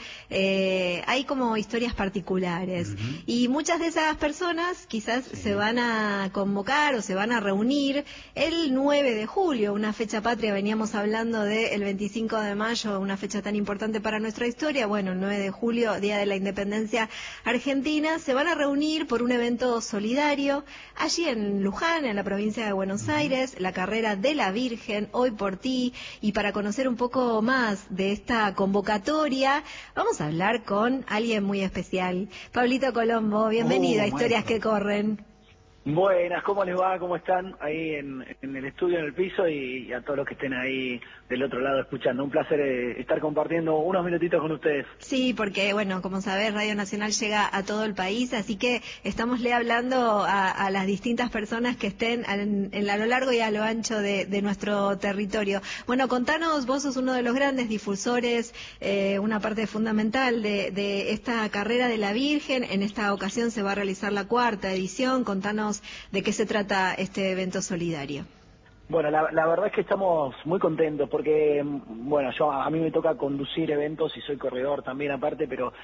hay como historias particulares. Y muchas de esas personas quizás se van a convocar o se van a reunir el 9 de julio, una fecha patria. Veníamos hablando del 25 de mayo, una fecha tan importante para nuestra historia. Bueno, el 9 de julio, Día de la Independencia Argentina, se van a reunir por un evento solidario allí en Luján, en la provincia de Buenos Aires, la carrera de la Virgen, Hoy por Ti. Y para conocer un poco más de esta convocatoria, vamos a hablar con alguien muy especial. Pablito Colombo, bienvenido a Historias que Corren. Buenas, ¿cómo les va? ¿Cómo están ahí en el estudio, en el piso, y a todos los que estén ahí del otro lado escuchando? Un placer estar compartiendo unos minutitos con ustedes. Sí, porque, bueno, como sabés, Radio Nacional llega a todo el país, así que estámosle hablando a las distintas personas que estén a lo largo y a lo ancho de nuestro territorio. Bueno, contanos, vos sos uno de los grandes difusores, una parte fundamental de esta carrera de la Virgen. En esta ocasión se va a realizar la 4ª edición. Contanos de qué se trata este evento solidario. Bueno, la verdad es que estamos muy contentos porque, bueno, a mí me toca conducir eventos y soy corredor también aparte, pero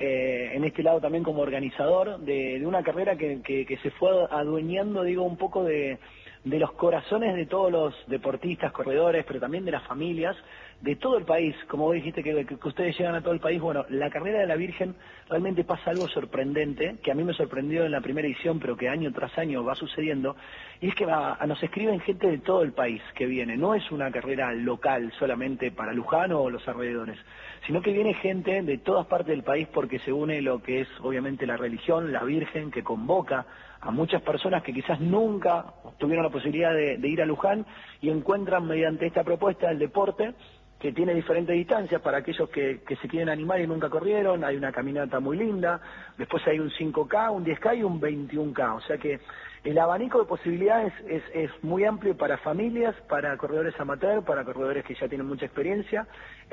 en este lado también como organizador de una carrera que se fue adueñando, digo, un poco de los corazones de todos los deportistas, corredores, pero también de las familias de todo el país. Como vos dijiste que ustedes llegan a todo el país, bueno, la carrera de la Virgen realmente pasa algo sorprendente, que a mí me sorprendió en la primera edición, pero que año tras año va sucediendo, y es que nos escriben gente de todo el país que viene. No es una carrera local solamente para Luján o los alrededores, sino que viene gente de todas partes del país porque se une lo que es obviamente la religión, la Virgen, que convoca a muchas personas que quizás nunca tuvieron la posibilidad de ir a Luján y encuentran mediante esta propuesta del deporte, que tiene diferentes distancias para aquellos que se quieren animar y nunca corrieron. Hay una caminata muy linda, después hay un 5K, un 10K y un 21K, o sea que el abanico de posibilidades es muy amplio para familias, para corredores amateur, para corredores que ya tienen mucha experiencia,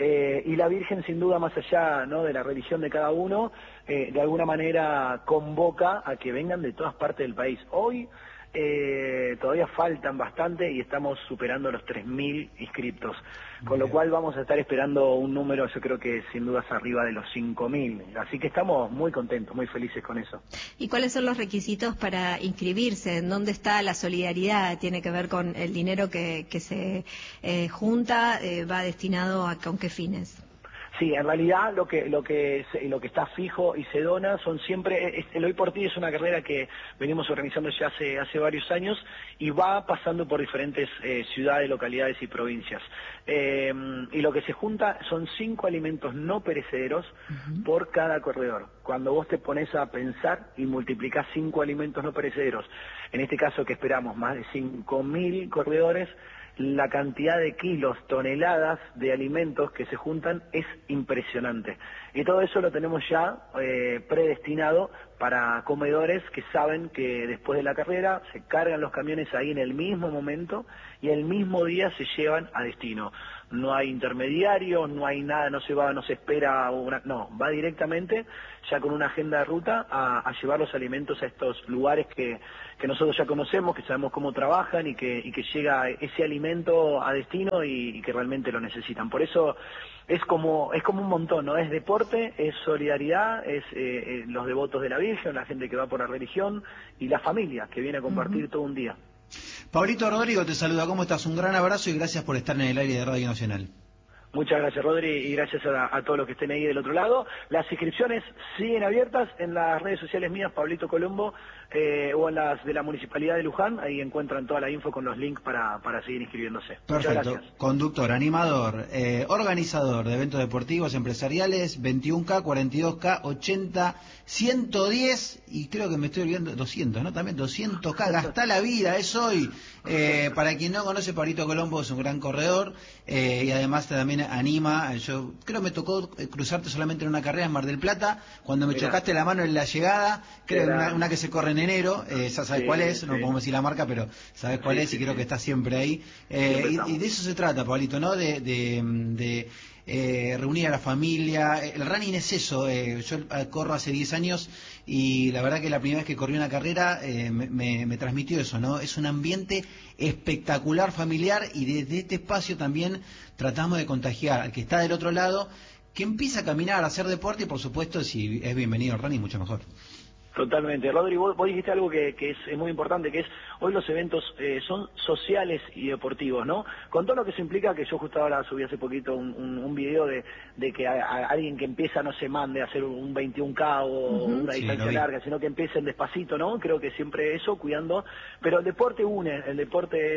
y la Virgen sin duda, más allá, ¿no?, de la religión de cada uno, de alguna manera convoca a que vengan de todas partes del país. Hoy todavía faltan bastante y estamos superando los 3.000 inscriptos, con lo cual vamos a estar esperando un número, yo creo que sin dudas arriba de los 5.000, así que estamos muy contentos, muy felices con eso. ¿Y cuáles son los requisitos para inscribirse? ¿En dónde está la solidaridad? ¿Tiene que ver con el dinero que se junta? ¿Va destinado a con qué fines? Sí, en realidad lo que está fijo y se dona son siempre, el Hoy por Ti es una carrera que venimos organizando ya hace varios años y va pasando por diferentes ciudades, localidades y provincias. Y lo que se junta son 5 alimentos no perecederos por cada corredor. Cuando vos te pones a pensar y multiplicás 5 alimentos no perecederos, en este caso que esperamos más de 5.000 corredores, la cantidad de kilos, toneladas de alimentos que se juntan es impresionante. Y todo eso lo tenemos ya predestinado para comedores que saben que después de la carrera se cargan los camiones ahí en el mismo momento y el mismo día se llevan a destino. No hay intermediarios, no hay nada, no se espera va directamente ya con una agenda de ruta a llevar los alimentos a estos lugares que nosotros ya conocemos, que sabemos cómo trabajan y que llega ese alimento a destino y que realmente lo necesitan. Por eso es como un montón, ¿no? Es deporte, es solidaridad, es los devotos de la Virgen, la gente que va por la religión y la familia que viene a compartir todo un día. Pablito Rodrigo te saluda, ¿cómo estás? Un gran abrazo y gracias por estar en el aire de Radio Nacional. Muchas gracias, Rodri, y gracias a todos los que estén ahí del otro lado. Las inscripciones siguen abiertas en las redes sociales mías, Pablito Colombo, o en las de la Municipalidad de Luján. Ahí encuentran toda la info con los links para seguir inscribiéndose. Perfecto. Conductor, animador, organizador de eventos deportivos, empresariales, 21K, 42K, 80, 110 y creo que me estoy olvidando 200, ¿no? También 200K. Gastá la vida, es hoy. Para quien no conoce, Pablito Colombo es un gran corredor y además también anima. Yo creo que me tocó cruzarte solamente en una carrera en Mar del Plata, cuando me chocaste la mano en la llegada, creo una que se corre en enero, ya sabes cuál es, no podemos decir la marca, pero sabes cuál es y creo que está siempre ahí. Y de eso se trata, Pablito, ¿no? De reunir a la familia. El running es eso. Yo corro hace 10 años y la verdad que la primera vez que corrí una carrera me transmitió eso, ¿no? Es un ambiente espectacular, familiar, y desde este espacio también tratamos de contagiar al que está del otro lado, que empieza a caminar, a hacer deporte y por supuesto si es bienvenido al running mucho mejor. Totalmente. Rodri, vos dijiste algo que es muy importante, que es hoy los eventos son sociales y deportivos, ¿no? Con todo lo que eso implica, que yo justo ahora subí hace poquito un video de que a alguien que empieza no se mande a hacer un 21K o una distancia larga, sino que empiecen despacito, ¿no? Creo que siempre eso, cuidando. Pero el deporte une, el deporte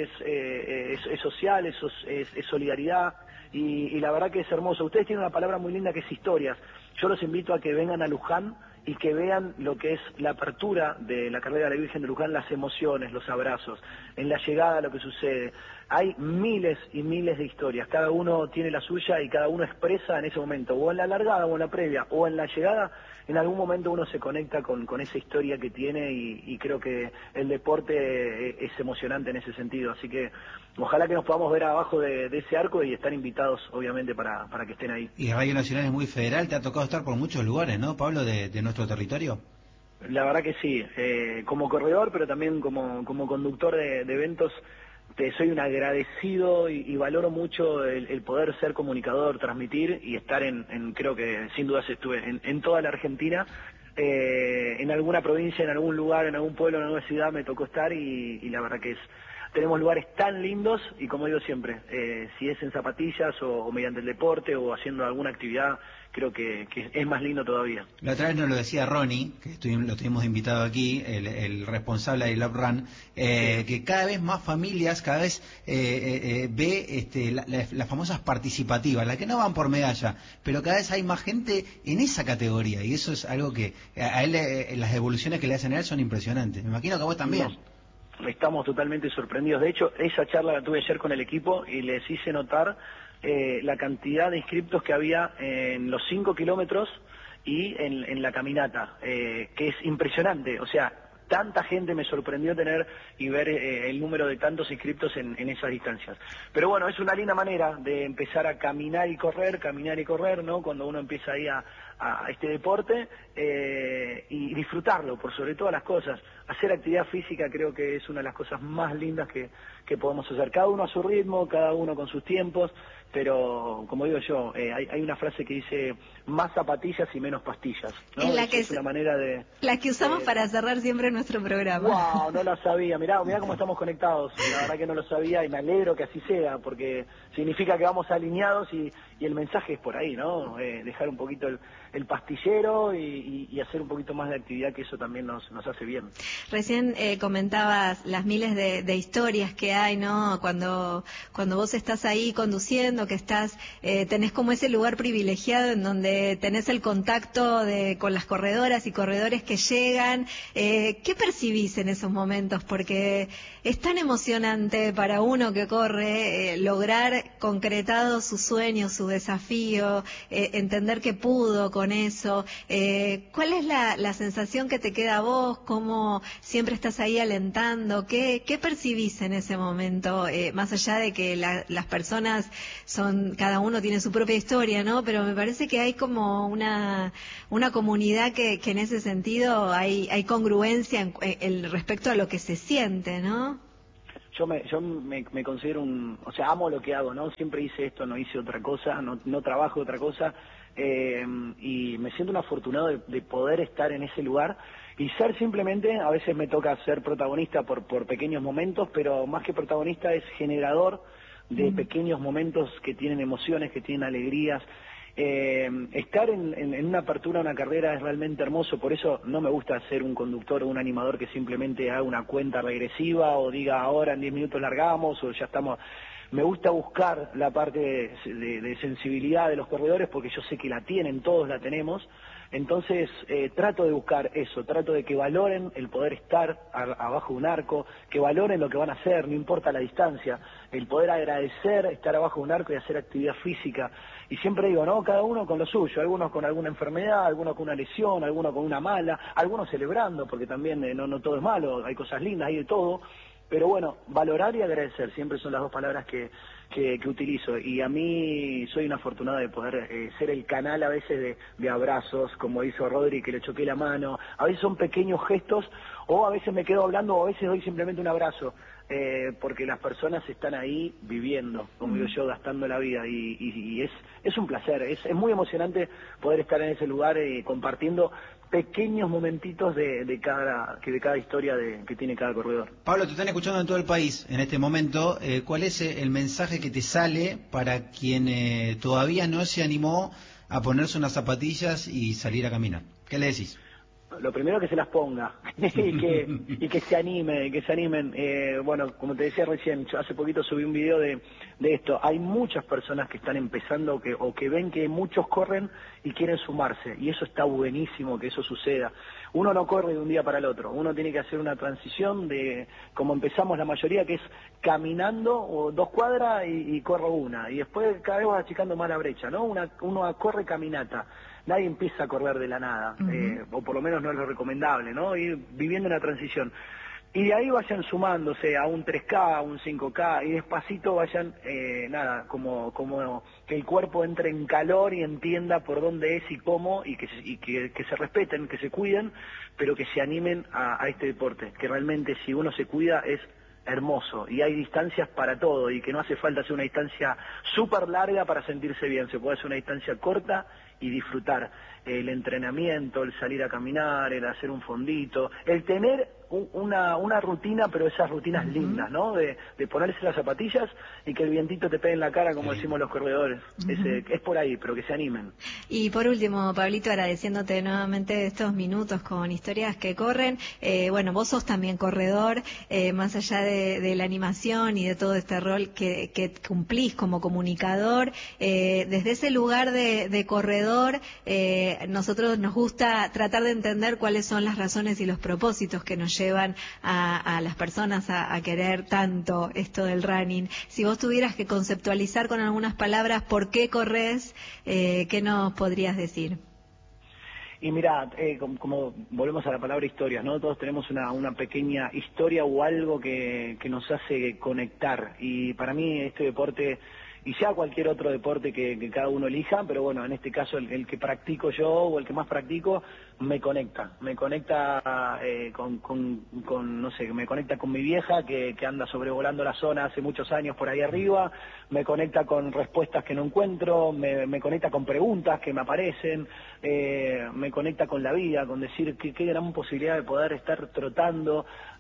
es social, es solidaridad y la verdad que es hermoso. Ustedes tienen una palabra muy linda que es historias. Yo los invito a que vengan a Luján y que vean lo que es la apertura de la carrera de la Virgen de Luján, las emociones, los abrazos, en la llegada lo que sucede. Hay miles y miles de historias, cada uno tiene la suya y cada uno expresa en ese momento, o en la largada, o en la previa, o en la llegada, en algún momento uno se conecta con esa historia que tiene y creo que el deporte es emocionante en ese sentido, así que ojalá que nos podamos ver abajo de ese arco y estar invitados, obviamente, para que estén ahí. Y Radio Nacional es muy federal, te ha tocado estar por muchos lugares, ¿no, Pablo, de nuestro territorio? La verdad que sí, como corredor, pero también como conductor de eventos, soy un agradecido y valoro mucho el poder ser comunicador, transmitir y estar creo que sin dudas estuve en toda la Argentina, en alguna provincia, en algún lugar, en algún pueblo, en alguna ciudad me tocó estar y la verdad que tenemos lugares tan lindos y como digo siempre, si es en zapatillas o mediante el deporte o haciendo alguna actividad, creo que es más lindo todavía. La otra vez nos lo decía Ronnie, que lo tuvimos invitado aquí, el responsable de Love Run, que cada vez más familias, cada vez ve las famosas participativas, las que no van por medalla, pero cada vez hay más gente en esa categoría y eso es algo que a él las evoluciones que le hacen a él son impresionantes. Me imagino que a vos también. No, estamos totalmente sorprendidos. De hecho, esa charla la tuve ayer con el equipo y les hice notar la cantidad de inscriptos que había en los 5 kilómetros y en la caminata, que es impresionante. O sea, tanta gente me sorprendió tener y ver el número de tantos inscriptos en esas distancias. Pero bueno, es una linda manera de empezar a caminar y correr, ¿no? Cuando uno empieza ahí a a este deporte y disfrutarlo por sobre todas las cosas. Hacer actividad física creo que es una de las cosas más lindas que podemos hacer, cada uno a su ritmo, cada uno con sus tiempos, pero como digo yo, hay una frase que dice más zapatillas y menos pastillas, ¿no? Es una manera de... La que usamos para cerrar siempre nuestro programa. ¡Wow! No lo sabía, mirá cómo estamos conectados, la verdad que no lo sabía y me alegro que así sea, porque significa que vamos alineados y el mensaje es por ahí, ¿no? Dejar un poquito el pastillero y hacer un poquito más de actividad, que eso también nos hace bien. Recién comentabas las miles de historias que hay, ¿no? Cuando vos estás ahí conduciendo, que tenés como ese lugar privilegiado en donde tenés el contacto con las corredoras y corredores que llegan. ¿Qué percibís en esos momentos? Porque es tan emocionante para uno que corre lograr concretado su sueño, su desafío, entender que pudo con eso. ¿Cuál es la sensación que te queda a vos? ¿Cómo siempre estás ahí alentando? ¿Qué percibís en ese momento? Más allá de que las personas cada uno tiene su propia historia, ¿no? Pero me parece que hay como una comunidad que en ese sentido hay congruencia respecto a lo que se siente, ¿no? Yo me considero amo lo que hago, ¿no? Siempre hice esto, no hice otra cosa, no trabajo otra cosa, y me siento un afortunado de poder estar en ese lugar y ser simplemente, a veces me toca ser protagonista por pequeños momentos, pero más que protagonista es generador de pequeños momentos que tienen emociones, que tienen alegrías. Estar en una apertura, una carrera es realmente hermoso, por eso no me gusta ser un conductor o un animador que simplemente haga una cuenta regresiva o diga ahora en 10 minutos largamos o ya estamos. Me gusta buscar la parte de sensibilidad de los corredores porque yo sé que la tienen, todos la tenemos. Entonces trato de buscar eso, trato de que valoren el poder estar abajo de un arco, que valoren lo que van a hacer, no importa la distancia, el poder agradecer estar abajo de un arco y hacer actividad física. Y siempre digo, ¿no? Cada uno con lo suyo, algunos con alguna enfermedad, algunos con una lesión, algunos con una mala, algunos celebrando, porque también no todo es malo, hay cosas lindas, hay de todo. Pero bueno, valorar y agradecer siempre son las dos palabras que utilizo, y a mí soy un afortunado de poder ser el canal a veces de abrazos, como hizo Rodri, que le choqué la mano. A veces son pequeños gestos, o a veces me quedo hablando, o a veces doy simplemente un abrazo, porque las personas están ahí viviendo, como digo yo, gastando la vida, y es un placer, es muy emocionante poder estar en ese lugar compartiendo pequeños momentitos de cada historia que tiene cada corredor. Pablo, te están escuchando en todo el país en este momento. ¿Cuál es el mensaje que te sale para quien todavía no se animó a ponerse unas zapatillas y salir a caminar? ¿Qué le decís? Lo primero, que se las ponga y que se animen. Bueno, como te decía recién, yo hace poquito subí un video de esto. Hay muchas personas que están empezando o que ven que muchos corren y quieren sumarse, y eso está buenísimo que eso suceda. Uno no corre de un día para el otro, uno tiene que hacer una transición de como empezamos la mayoría, que es caminando o 2 cuadras y corro una, y después cada vez vas achicando más la brecha, ¿no? Uno corre caminata. Nadie empieza a correr de la nada, o por lo menos no es lo recomendable, ¿no? Ir viviendo una transición. Y de ahí vayan sumándose a un 3K, a un 5K, y despacito vayan, como que el cuerpo entre en calor y entienda por dónde es y cómo, y que se respeten, que se cuiden, pero que se animen a este deporte, que realmente si uno se cuida es hermoso, y hay distancias para todo, y que no hace falta hacer una distancia súper larga para sentirse bien, se puede hacer una distancia corta y disfrutar el entrenamiento, el salir a caminar, el hacer un fondito, el tener una rutina, pero esas rutinas lindas, ¿no? De ponerse las zapatillas y que el vientito te pegue en la cara, como decimos los corredores. Es por ahí, pero que se animen. Y por último, Pablito, agradeciéndote nuevamente estos minutos con historias que corren. Bueno, vos sos también corredor, más allá de la animación y de todo este rol que cumplís como comunicador. Desde ese lugar de corredor, nosotros nos gusta tratar de entender cuáles son las razones y los propósitos que nos llevan a las personas a querer tanto esto del running. Si vos tuvieras que conceptualizar con algunas palabras por qué corres, ¿qué nos podrías decir? Y mirá, como volvemos a la palabra historias, ¿no? Todos tenemos una pequeña historia o algo que nos hace conectar, y para mí este deporte y sea cualquier otro deporte que cada uno elija, pero bueno, en este caso el que practico yo o el que más practico me conecta con no sé, me conecta con mi vieja que anda sobrevolando la zona hace muchos años por ahí arriba, me conecta con respuestas que no encuentro, me conecta con preguntas que me aparecen, me conecta con la vida, con decir qué gran posibilidad de poder estar trotando.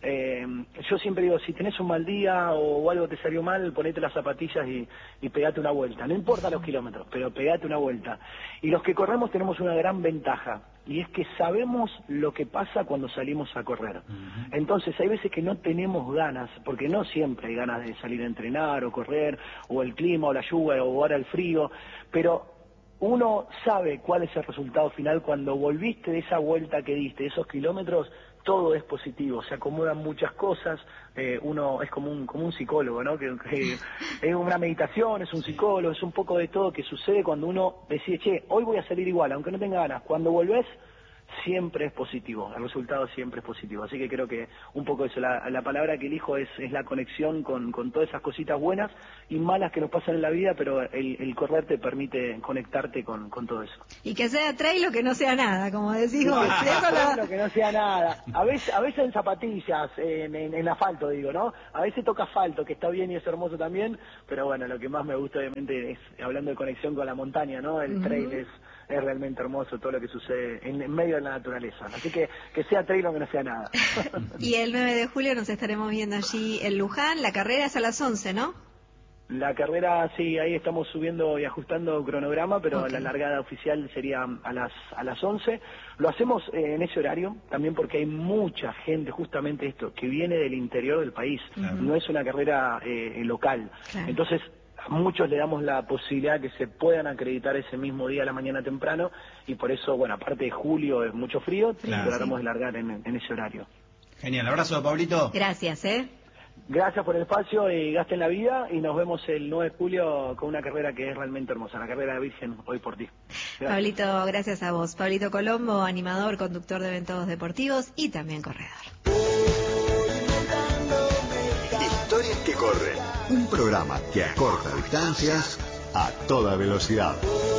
Yo siempre digo, si tenés un mal día o algo te salió mal, ponete las zapatillas y pegate una vuelta, no importa los kilómetros, pero pegate una vuelta. Y los que corremos tenemos una gran ventaja, y es que sabemos lo que pasa cuando salimos a correr. Entonces hay veces que no tenemos ganas, porque no siempre hay ganas de salir a entrenar o correr, o el clima o la lluvia o ahora el frío, pero uno sabe cuál es el resultado final cuando volviste de esa vuelta que diste, de esos kilómetros. Todo es positivo, se acomodan muchas cosas, uno es como un psicólogo, ¿no? Que es una meditación, es un psicólogo, es un poco de todo que sucede cuando uno decide, che, hoy voy a salir igual, aunque no tenga ganas. Cuando volvés, siempre es positivo, el resultado siempre es positivo. Así que creo que un poco eso, la palabra que elijo es la conexión con todas esas cositas buenas y malas que nos pasan en la vida, pero el correr te permite conectarte con todo eso. Y que sea trail o que no sea nada, como decís vos. Que no sea nada. A veces en zapatillas, en asfalto digo, ¿no? A veces toca asfalto, que está bien y es hermoso también, pero bueno, lo que más me gusta obviamente es, hablando de conexión con la montaña, ¿no? El trail es realmente hermoso todo lo que sucede en medio de la naturaleza. Así que sea trail o que no sea nada. Y el 9 de julio nos estaremos viendo allí en Luján. La carrera es a las 11, ¿no? La carrera, sí, ahí estamos subiendo y ajustando cronograma, pero la largada oficial sería a las 11. Lo hacemos en ese horario, también porque hay mucha gente, justamente esto, que viene del interior del país. No es una carrera local. Claro. Entonces, a muchos le damos la posibilidad que se puedan acreditar ese mismo día a la mañana temprano, y por eso, bueno, aparte de julio es mucho frío, tratamos de largar en ese horario. Genial, abrazo, Pablito. Gracias, Gracias por el espacio y gasten la vida, y nos vemos el 9 de julio con una carrera que es realmente hermosa, la carrera de Virgen Hoy por Ti. Gracias. Pablito, gracias a vos. Pablito Colombo, animador, conductor de eventos deportivos y también corredor. Historias que corren, un programa que acorta distancias a toda velocidad.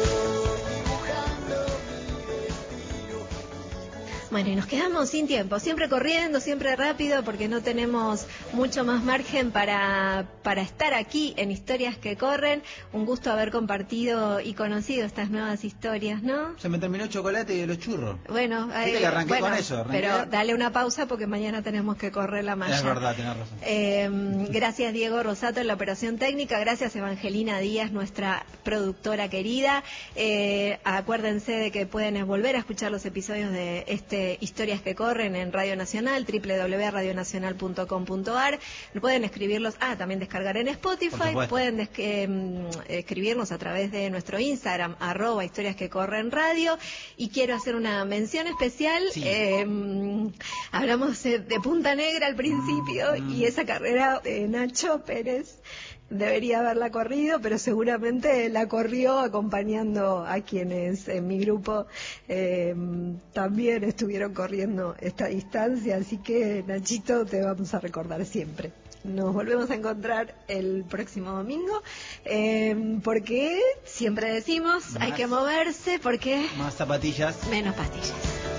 Bueno, y nos quedamos sin tiempo, siempre corriendo, siempre rápido, porque no tenemos mucho más margen para estar aquí en Historias que Corren. Un gusto haber compartido y conocido estas nuevas historias, ¿no? Se me terminó el chocolate y los churros. Bueno, que arranqué con eso. Pero dale una pausa porque mañana tenemos que correr la malla. Es verdad, tenés razón. Gracias Diego Rosato en la operación técnica, gracias Evangelina Díaz, nuestra productora querida. Acuérdense de que pueden volver a escuchar los episodios de Historias que Corren en Radio Nacional, www.radionacional.com.ar. Pueden escribirlos, también descargar en Spotify, pueden escribirnos a través de nuestro Instagram, @Historias que Corren Radio. Y quiero hacer una mención especial, hablamos de Punta Negra al principio, y esa carrera de Nacho Pérez debería haberla corrido, pero seguramente la corrió acompañando a quienes en mi grupo también estuvieron corriendo esta distancia, así que Nachito, te vamos a recordar siempre. Nos volvemos a encontrar el próximo domingo, porque siempre decimos, hay que moverse, porque más zapatillas, menos pastillas.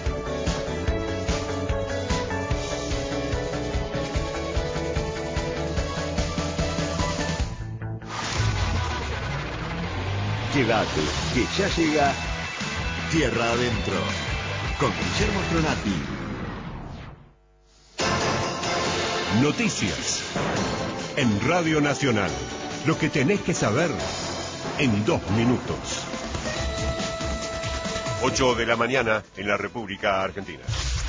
Quédate, que ya llega Tierra Adentro con Guillermo Tronati. Noticias en Radio Nacional. Lo que tenés que saber en 2 minutos. 8 de la mañana en la República Argentina.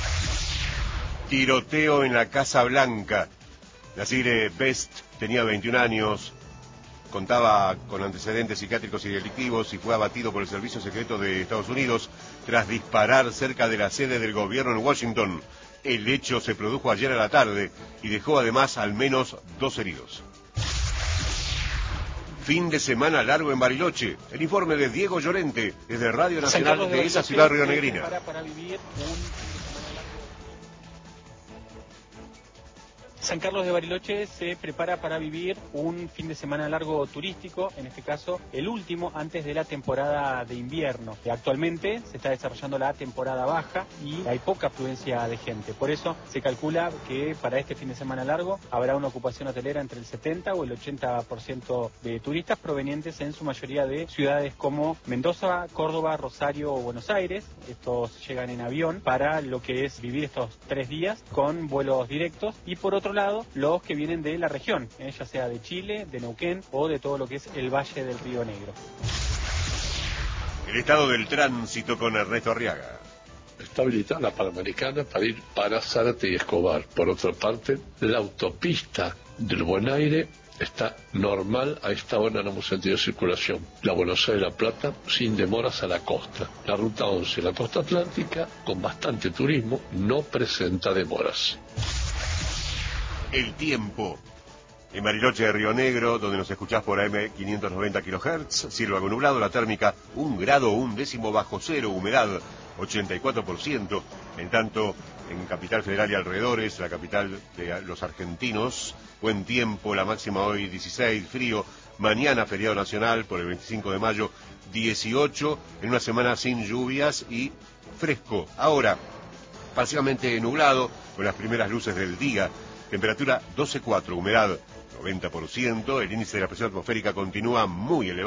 Tiroteo en la Casa Blanca. Nasir Best tenía 21 años. Contaba con antecedentes psiquiátricos y delictivos y fue abatido por el Servicio Secreto de Estados Unidos tras disparar cerca de la sede del gobierno en Washington. El hecho se produjo ayer a la tarde y dejó además al menos 2 heridos. Fin de semana largo en Bariloche. El informe de Diego Llorente desde Radio Nacional de esa ciudad rionegrina. San Carlos de Bariloche se prepara para vivir un fin de semana largo turístico, en este caso el último antes de la temporada de invierno. Actualmente se está desarrollando la temporada baja y hay poca afluencia de gente. Por eso se calcula que para este fin de semana largo habrá una ocupación hotelera entre el 70 o el 80% de turistas provenientes en su mayoría de ciudades como Mendoza, Córdoba, Rosario o Buenos Aires. Estos llegan en avión para lo que es vivir estos 3 días con vuelos directos, y por otro lado los que vienen de la región, ya sea de Chile, de Neuquén o de todo lo que es el Valle del Río Negro. El estado del tránsito con Ernesto Arriaga. Está habilitada la Panamericana para ir para Zárate y Escobar. Por otra parte, la autopista del Buen Aire está normal a esta hora en ambos sentidos de circulación. La Buenos Aires-La Plata sin demoras a la costa. La ruta 11, la costa atlántica, con bastante turismo, no presenta demoras. El tiempo. En Bariloche de Río Negro, donde nos escuchás por AM 590 kHz, cielo algo nublado, la térmica 1 grado 1 décimo bajo cero, humedad 84%. En tanto, en Capital Federal y alrededores, la capital de los argentinos, buen tiempo, la máxima hoy 16, frío. Mañana feriado nacional por el 25 de mayo, 18, en una semana sin lluvias y fresco. Ahora, parcialmente nublado, con las primeras luces del día. Temperatura 12,4, humedad 90%, el índice de la presión atmosférica continúa muy elevado.